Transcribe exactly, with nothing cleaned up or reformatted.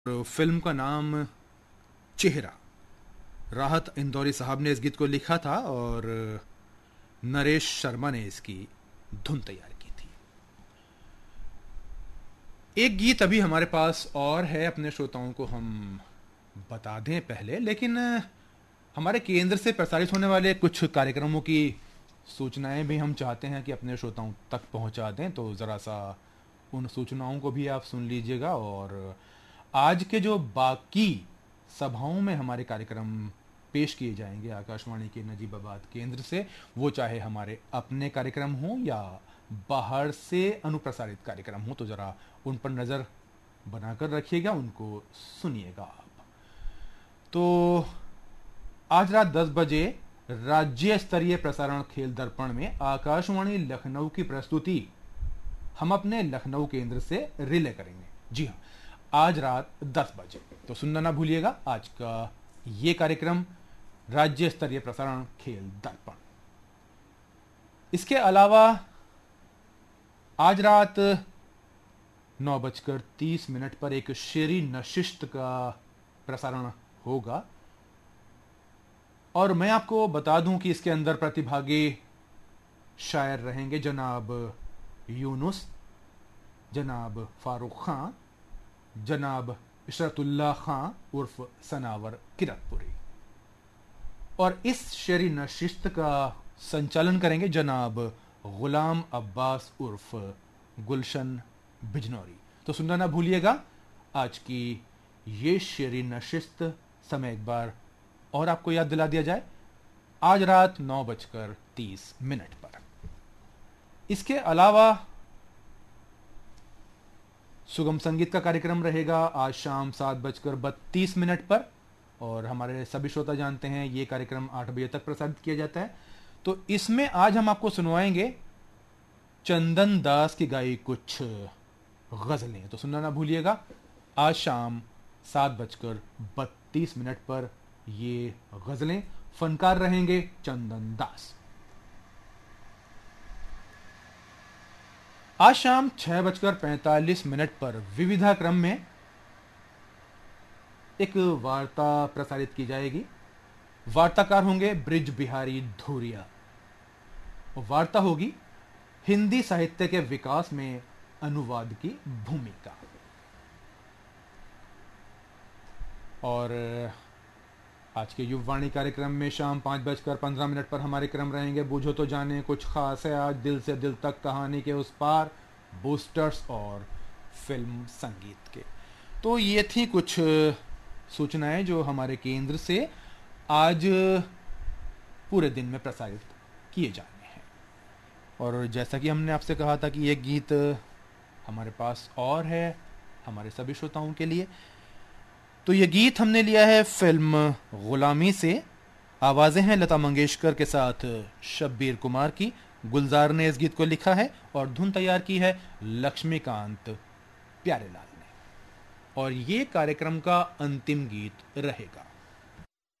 Film का नाम चेहरा। राहत इंदौरी साहब ने इस गीत को लिखा था और नरेश शर्मा ने इसकी धुन तैयार की थी। एक गीत अभी हमारे पास और है, अपने श्रोताओं को हम बता दें पहले, लेकिन हमारे केंद्र से प्रसारित होने वाले कुछ कार्यक्रमों की सूचनाएं भी हम चाहते हैं कि अपने श्रोताओं तक पहुंचा दें, तो ज़रा सा उन सूचनाओं को भी आप सुन लीजिएगा। और आज के जो बाकी सभाओं में हमारे कार्यक्रम पेश किए जाएंगे आकाशवाणी के नजीबाबाद केंद्र से, वो चाहे हमारे अपने कार्यक्रम हों या बाहर से अनुप्रसारित कार्यक्रम हो, तो ज़रा उन पर नज़र बनाकर रखिएगा, उनको सुनिएगा आप। तो आज रात दस बजे राज्य स्तरीय प्रसारण खेल दर्पण में आकाशवाणी लखनऊ की प्रस्तुति हम अपने लखनऊ केंद्र से रिले करेंगे। जी हाँ, आज रात दस बजे, तो सुनना ना भूलिएगा आज का ये कार्यक्रम राज्य स्तरीय प्रसारण खेल दर्पण। इसके अलावा आज रात नौ बजकर तीस मिनट पर एक शेरी नशिस्त का प्रसारण होगा, और मैं आपको बता दूं कि इसके अंदर प्रतिभागी शायर रहेंगे जनाब यूनुस, जनाब फारूक खां, जनाब इशरतुल्लाह खां उर्फ सनावर किरतपुरी। और इस शेरी नशिस्त का संचालन करेंगे जनाब गुलाम अब्बास उर्फ गुलशन बिजनौरी। तो सुनना ना भूलिएगा आज की ये शेरी नशिस्त। समय एक बार और आपको याद दिला दिया जाए, आज रात नौ बजकर तीस मिनट पर। इसके अलावा सुगम संगीत का कार्यक्रम रहेगा आज शाम सात बजकर बत्तीस मिनट पर, और हमारे सभी श्रोता जानते हैं ये कार्यक्रम आठ बजे तक प्रसारित किया जाता है। तो इसमें आज हम आपको सुनवाएंगे चंदन दास की गाई कुछ गजलें। तो सुनना ना भूलिएगा आज शाम सात बजकर बत्तीस मिनट पर ये गजलें। फनकार रहेंगे चंदन दास। आज शाम छह बजकर पैंतालीस मिनट पर विविधा क्रम में एक वार्ता प्रसारित की जाएगी। वार्ताकार होंगे ब्रिज बिहारी धूरिया। वार्ता होगी हिंदी साहित्य के विकास में अनुवाद की भूमिका। और आज के युववाणी कार्यक्रम में शाम पांच बजकर पंद्रह मिनट पर हमारे क्रम रहेंगे बूझो तो जाने कुछ खास है आज, दिल से दिल तक कहानी के उस पार, बूस्टर्स और फिल्म संगीत के। तो ये थी कुछ सूचनाएं जो हमारे केंद्र से आज पूरे दिन में प्रसारित किए जाने हैं। और जैसा कि हमने आपसे कहा था कि ये गीत हमारे पास और है हमारे सभी श्रोताओं के लिए, तो ये गीत हमने लिया है फिल्म गुलामी से। आवाजें हैं लता मंगेशकर के साथ शब्बीर कुमार की। गुलजार ने इस गीत को लिखा है और धुन तैयार की है लक्ष्मीकांत प्यारेलाल ने। और ये कार्यक्रम का अंतिम गीत रहेगा।